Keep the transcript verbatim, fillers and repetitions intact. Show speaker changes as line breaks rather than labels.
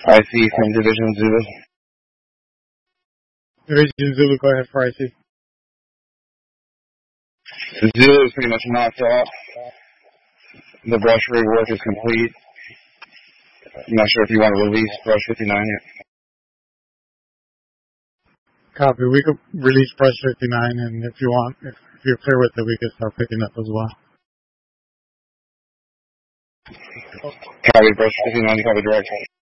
I C from Division Zulu.
Division Zulu, go ahead for I C.
Zulu is pretty much knocked out. The brush rig work is complete. I'm not sure if you want to release Brush fifty-nine yet.
Copy. We could release Brush fifty-nine, and if you want, if you're clear with it, we can start picking up as well.
Copy, Brush fifty-nine, copy direct.